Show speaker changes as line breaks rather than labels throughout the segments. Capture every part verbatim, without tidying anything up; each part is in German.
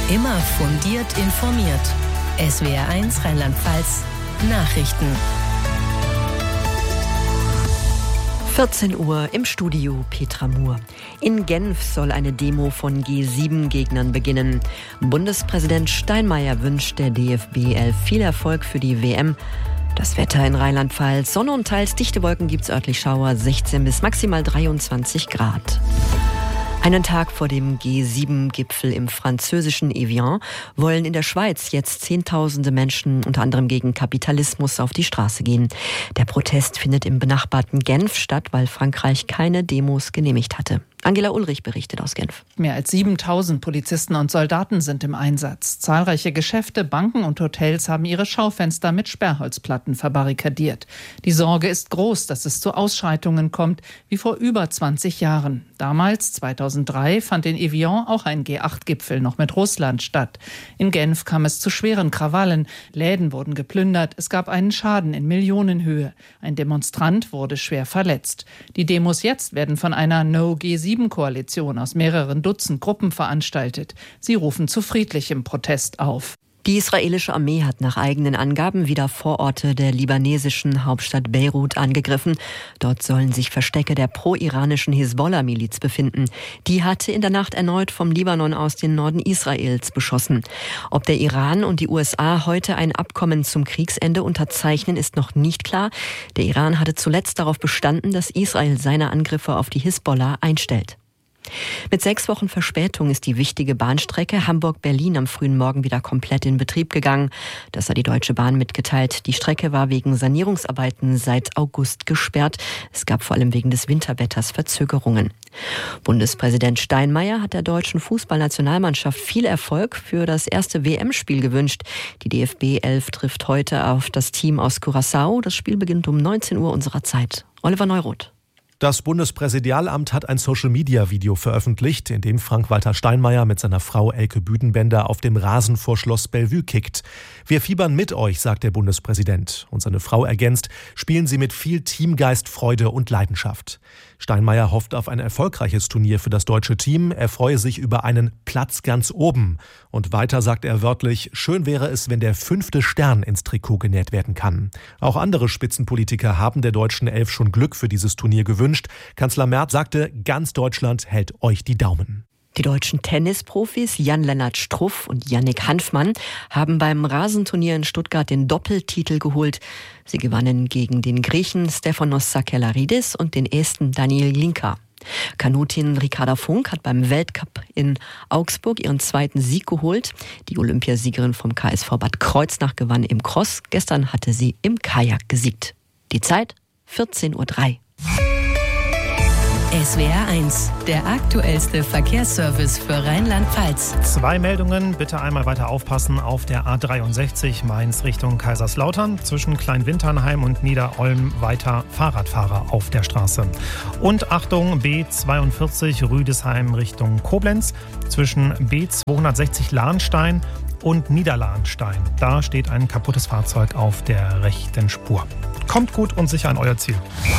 Immer fundiert informiert. S W R eins Rheinland-Pfalz Nachrichten.
vierzehn Uhr im Studio Petra Muhr. In Genf soll eine Demo von G sieben Gegnern beginnen. Bundespräsident Steinmeier wünscht der D F B elf viel Erfolg für die W M. Das Wetter in Rheinland-Pfalz. Sonne und teils dichte Wolken gibt's örtlich Schauer, sechzehn bis maximal dreiundzwanzig Grad. Einen Tag vor dem G sieben Gipfel im französischen Evian wollen in der Schweiz jetzt Zehntausende Menschen unter anderem gegen Kapitalismus auf die Straße gehen. Der Protest findet im benachbarten Genf statt, weil Frankreich keine Demos genehmigt hatte. Angela Ulrich berichtet aus Genf.
Mehr als siebentausend Polizisten und Soldaten sind im Einsatz. Zahlreiche Geschäfte, Banken und Hotels haben ihre Schaufenster mit Sperrholzplatten verbarrikadiert. Die Sorge ist groß, dass es zu Ausschreitungen kommt, wie vor über zwanzig Jahren. Damals, zweitausenddrei, fand in Evian auch ein G acht Gipfel noch mit Russland statt. In Genf kam es zu schweren Krawallen. Läden wurden geplündert. Es gab einen Schaden in Millionenhöhe. Ein Demonstrant wurde schwer verletzt. Die Demos jetzt werden von einer No-G sieben Koalition aus mehreren Dutzend Gruppen veranstaltet. Sie rufen zu friedlichem Protest auf.
Die israelische Armee hat nach eigenen Angaben wieder Vororte der libanesischen Hauptstadt Beirut angegriffen. Dort sollen sich Verstecke der pro-iranischen Hisbollah-Miliz befinden. Die hatte in der Nacht erneut vom Libanon aus den Norden Israels beschossen. Ob der Iran und die U S A heute ein Abkommen zum Kriegsende unterzeichnen, ist noch nicht klar. Der Iran hatte zuletzt darauf bestanden, dass Israel seine Angriffe auf die Hisbollah einstellt. Mit sechs Wochen Verspätung ist die wichtige Bahnstrecke Hamburg-Berlin am frühen Morgen wieder komplett in Betrieb gegangen. Das hat die Deutsche Bahn mitgeteilt. Die Strecke war wegen Sanierungsarbeiten seit August gesperrt. Es gab vor allem wegen des Winterwetters Verzögerungen. Bundespräsident Steinmeier hat der deutschen Fußballnationalmannschaft viel Erfolg für das erste W M-Spiel gewünscht. Die D F B elf trifft heute auf das Team aus Curaçao. Das Spiel beginnt um neunzehn Uhr unserer Zeit. Oliver Neuroth.
Das Bundespräsidialamt hat ein Social-Media-Video veröffentlicht, in dem Frank-Walter Steinmeier mit seiner Frau Elke Büdenbender auf dem Rasen vor Schloss Bellevue kickt. Wir fiebern mit euch, sagt der Bundespräsident. Und seine Frau ergänzt, spielen sie mit viel Teamgeist, Freude und Leidenschaft. Steinmeier hofft auf ein erfolgreiches Turnier für das deutsche Team. Er freue sich über einen Platz ganz oben. Und weiter sagt er wörtlich, schön wäre es, wenn der fünfte Stern ins Trikot genäht werden kann. Auch andere Spitzenpolitiker haben der deutschen Elf schon Glück für dieses Turnier gewünscht. Kanzler Merz sagte, ganz Deutschland hält euch die Daumen.
Die deutschen Tennisprofis Jan-Lennart Struff und Yannick Hanfmann haben beim Rasenturnier in Stuttgart den Doppeltitel geholt. Sie gewannen gegen den Griechen Stefanos Sakellarides und den Esten Daniel Glinka. Kanutin Ricarda Funk hat beim Weltcup in Augsburg ihren zweiten Sieg geholt. Die Olympiasiegerin vom K S V Bad Kreuznach gewann im Cross. Gestern hatte sie im Kajak gesiegt. Die Zeit vierzehn Uhr drei.
S W R eins, der aktuellste Verkehrsservice für Rheinland-Pfalz.
Zwei Meldungen, bitte einmal weiter aufpassen auf der A dreiundsechzig Mainz Richtung Kaiserslautern. Zwischen Kleinwinternheim und Niederolm weiter Fahrradfahrer auf der Straße. Und Achtung, B zweiundvierzig Rüdesheim Richtung Koblenz. Zwischen B zweihundertsechzig Lahnstein und Niederlahnstein. Da steht ein kaputtes Fahrzeug auf der rechten Spur. Kommt gut und sicher an euer Ziel.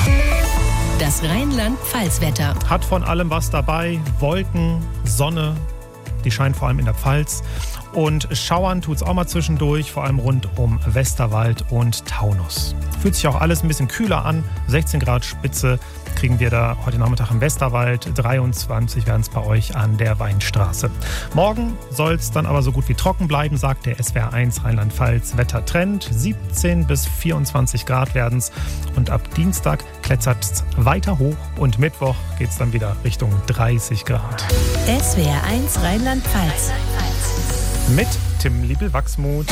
Das Rheinland-Pfalz-Wetter.
Hat von allem was dabei. Wolken, Sonne, die scheint vor allem in der Pfalz. Und schauern tut's auch mal zwischendurch, vor allem rund um Westerwald und Taunus. Fühlt sich auch alles ein bisschen kühler an. sechzehn Grad Spitze kriegen wir da heute Nachmittag im Westerwald. dreiundzwanzig werden es bei euch an der Weinstraße. Morgen soll es dann aber so gut wie trocken bleiben, sagt der S W R eins Rheinland-Pfalz Wettertrend. siebzehn bis vierundzwanzig Grad werden es. Und ab Dienstag klettert es weiter hoch. Und Mittwoch geht es dann wieder Richtung dreißig Grad.
S W R eins Rheinland-Pfalz.
Mit Tim Liebel-Wachsmuth.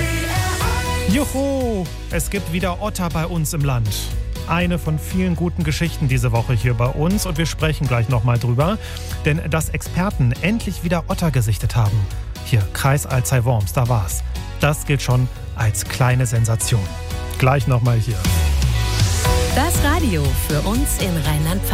Juhu! Es gibt wieder Otter bei uns im Land. Eine von vielen guten Geschichten diese Woche hier bei uns und wir sprechen gleich nochmal drüber. Denn dass Experten endlich wieder Otter gesichtet haben. Hier, Kreis Alzey-Worms, da war's. Das gilt schon als kleine Sensation. Gleich nochmal hier.
Das Radio für uns in Rheinland-Pfalz.